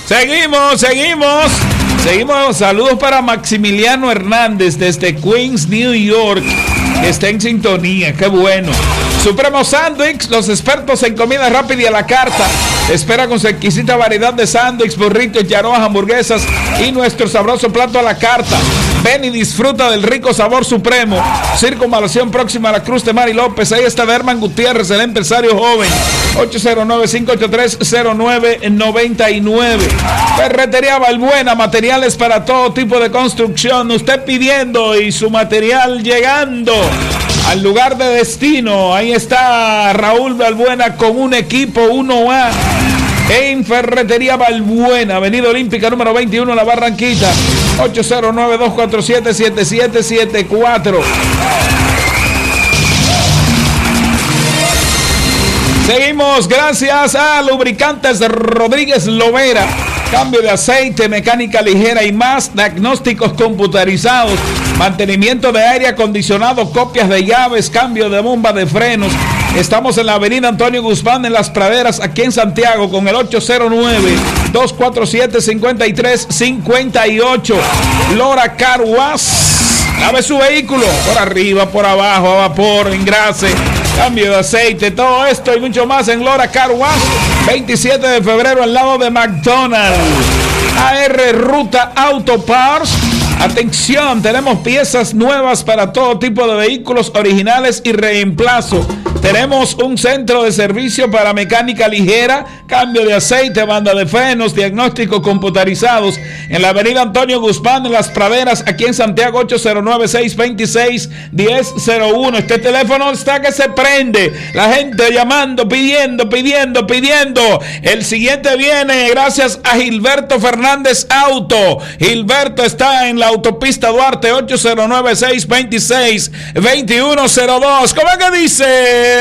Seguimos. Saludos para Maximiliano Hernández desde Queens, New York, que está en sintonía. Qué bueno. Supremo Sándwich, los expertos en comida rápida y a la carta. Espera con su exquisita variedad de sándwiches, burritos, yaroas, hamburguesas y nuestro sabroso plato a la carta. Ven y disfruta del rico sabor Supremo. Circunvalación próxima a la Cruz de Mari López. Ahí está Herman Gutiérrez, el empresario joven. 809-583-0999. Ferretería Balbuena, materiales para todo tipo de construcción. Usted pidiendo y su material llegando al lugar de destino. Ahí está Raúl Balbuena con un equipo 1A en Ferretería Balbuena, Avenida Olímpica número 21, La Barranquita. 809-247-7774. Seguimos gracias a Lubricantes Rodríguez Lovera. Cambio de aceite, mecánica ligera y más, diagnósticos computarizados, mantenimiento de aire acondicionado, copias de llaves, cambio de bomba de frenos. Estamos en la avenida Antonio Guzmán, en Las Praderas, aquí en Santiago, con el 809-247-5358. Lora Car Wash. Lave su vehículo por arriba, por abajo, a vapor, engrase, cambio de aceite, todo esto y mucho más en Lora Car Wash. 27 de febrero al lado de McDonald's. AR Ruta Auto Parts. Atención, tenemos piezas nuevas para todo tipo de vehículos originales y reemplazo. Tenemos un centro de servicio para mecánica ligera, cambio de aceite, banda de frenos, diagnósticos computarizados en la avenida Antonio Guzmán, en Las Praderas, aquí en Santiago. 809-626-1001. Este teléfono está que se prende. La gente llamando, pidiendo. El siguiente viene gracias a Gilberto Fernández Auto. Gilberto está en la autopista Duarte. 809-626-2102. ¿Cómo es que dice?